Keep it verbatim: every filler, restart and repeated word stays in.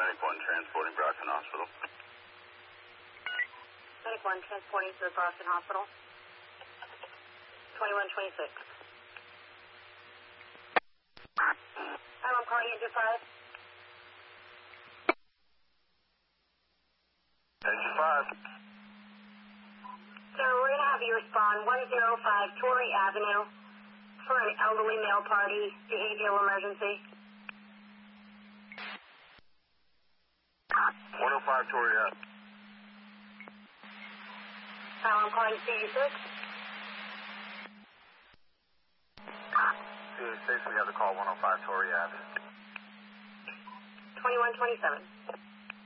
Medic one transporting Brockton Hospital. Medic one transporting to the Brockton Hospital. twenty-one twenty-six. Hello, I'm calling engine five. Engine five. Sir, we're going to have you respond one oh five Torrey Avenue for an elderly male party, behavioral emergency. one oh five Torrey Ave. Hello, I'm calling C A six. C A six, we have the call one oh five Torrey Ave. twenty-one twenty-seven.